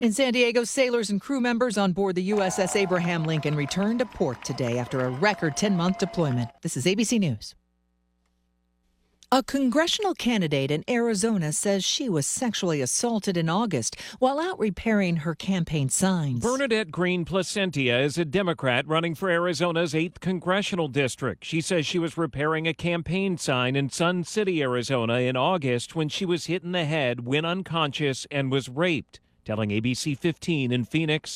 In San Diego, sailors and crew members on board the USS Abraham Lincoln returned to port today after a record 10-month deployment. This is ABC News. A congressional candidate in Arizona says she was sexually assaulted in August while out repairing her campaign signs. Bernadette Green Placentia is a Democrat running for Arizona's 8th congressional district. She says she was repairing a campaign sign in Sun City, Arizona in August when she was hit in the head, went unconscious, and was raped. Telling ABC 15 in Phoenix,